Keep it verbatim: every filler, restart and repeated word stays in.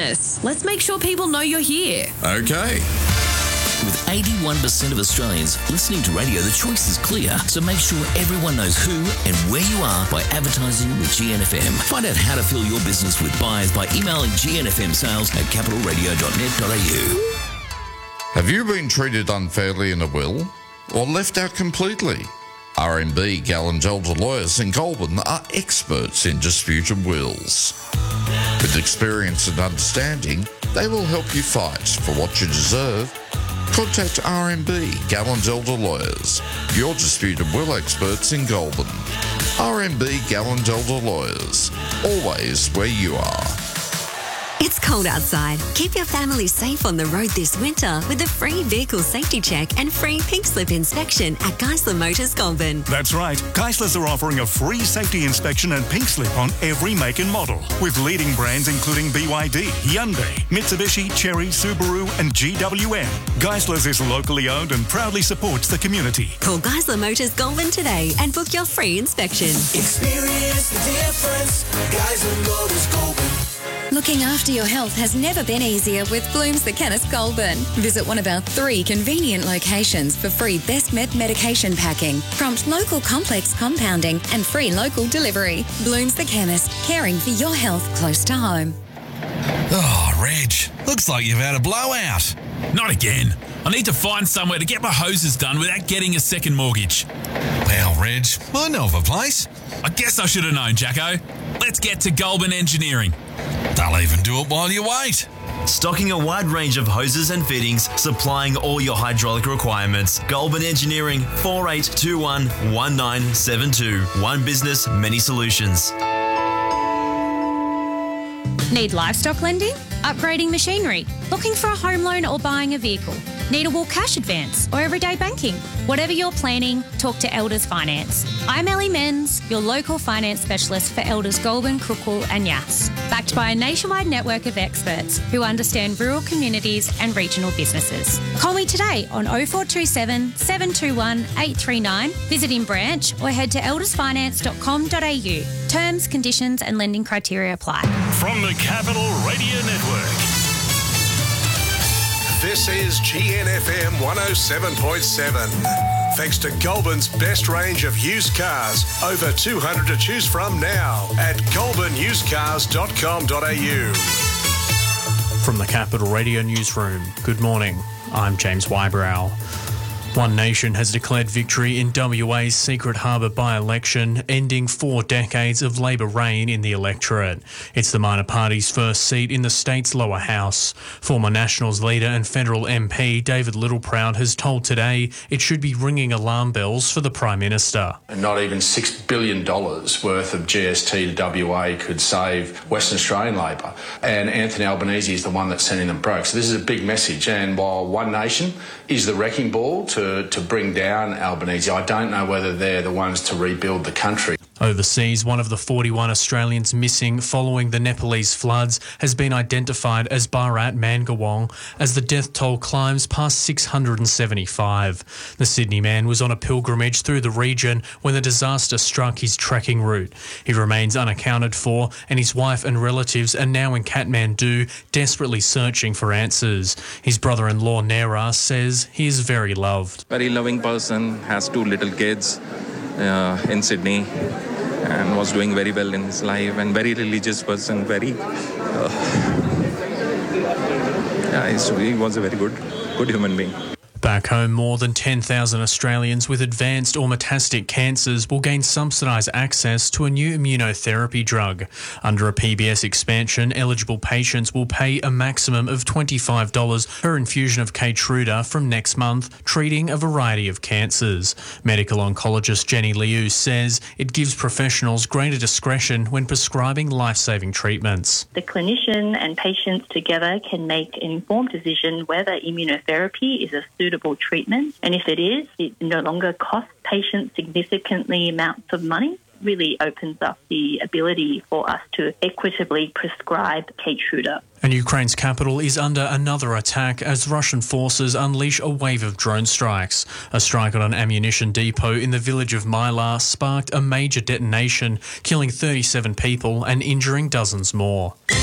business. Let's make sure people know you're here. Okay. With eighty-one percent of Australians listening to radio, the choice is clear. So make sure everyone knows who and where you are by advertising with G N F M. Find out how to fill your business with buyers by emailing g n f m sales at capital radio dot net dot a u. Have you been treated unfairly in a will or left out completely? R M B Gallen Elder Lawyers in Goulburn are experts in disputed wills. With experience and understanding, they will help you fight for what you deserve. Contact R M B Gallen Elder Lawyers, your disputed will experts in Goulburn. R M B Gallen Elder Lawyers, always where you are. It's cold outside. Keep your family safe on the road this winter with a free vehicle safety check and free pink slip inspection at Geisler Motors Goulburn. That's right. Geisler's are offering a free safety inspection and pink slip on every make and model, with leading brands including B Y D, Hyundai, Mitsubishi, Chery, Subaru and G W M. Geisler's is locally owned and proudly supports the community. Call Geisler Motors Goulburn today and book your free inspection. Experience the difference. Geisler Motors Goulburn. Looking after your health has never been easier with Blooms the Chemist Goulburn. Visit one of our three convenient locations for free Best Med medication packing, prompt local complex compounding and free local delivery. Blooms the Chemist, caring for your health close to home. Oh, Reg, looks like you've had a blowout. Not again. I need to find somewhere to get my hoses done without getting a second mortgage. Well, Reg, I know of a place. I guess I should have known, Jacko. Let's get to Goulburn Engineering. They'll even do it while you wait. Stocking a wide range of hoses and fittings, supplying all your hydraulic requirements. Goulburn Engineering, four eight two one, one nine seven two. One business, many solutions. Need livestock lending? Upgrading machinery? Looking for a home loan or buying a vehicle? Need a wool cash advance or everyday banking? Whatever you're planning, talk to Elders Finance. I'm Ellie Menz, your local finance specialist for Elders Goulburn, Crookwell and Yass. Backed by a nationwide network of experts who understand rural communities and regional businesses. Call me today on oh four two seven, seven two one, eight three nine. Visit in branch or head to elders finance dot com dot a u. Terms, conditions and lending criteria apply. From the Capital Radio Network. This is G N F M one oh seven point seven. Thanks to Goulburn's best range of used cars, over two hundred to choose from now at goulburn used cars dot com dot a u. From the Capital Radio Newsroom, good morning. I'm James Wybrow. One Nation has declared victory in W A's Secret Harbour by-election, ending four decades of Labor reign in the electorate. It's the minor party's first seat in the state's lower house. Former Nationals leader and federal M P David Littleproud has told Today it should be ringing alarm bells for the Prime Minister. Not even six billion dollars worth of G S T to W A could save Western Australian Labor. And Anthony Albanese is the one that's sending them broke. So this is a big message. And while One Nation is the wrecking ball to to bring down Albanese, I don't know whether they're the ones to rebuild the country. Overseas, one of the forty-one Australians missing following the Nepalese floods has been identified as Bharat Mangawong as the death toll climbs past six hundred seventy-five. The Sydney man was on a pilgrimage through the region when the disaster struck his trekking route. He remains unaccounted for and his wife and relatives are now in Kathmandu desperately searching for answers. His brother-in-law Nera says he is very loved. Very loving person, has two little kids uh, in Sydney, and was doing very well in his life, and very religious person, very uh, yeah, he was a very good good human being. Back home, more than ten thousand Australians with advanced or metastatic cancers will gain subsidised access to a new immunotherapy drug. Under a P B S expansion, eligible patients will pay a maximum of twenty-five dollars per infusion of Keytruda from next month, treating a variety of cancers. Medical oncologist Jenny Liu says it gives professionals greater discretion when prescribing life-saving treatments. The clinician and patients together can make an informed decision whether immunotherapy is a suitable treatment, and if it is, it no longer costs patients significantly amounts of money. Really opens up the ability for us to equitably prescribe Keytruda. And Ukraine's capital is under another attack as Russian forces unleash a wave of drone strikes. A strike on an ammunition depot in the village of Mylar sparked a major detonation, killing thirty-seven people and injuring dozens more.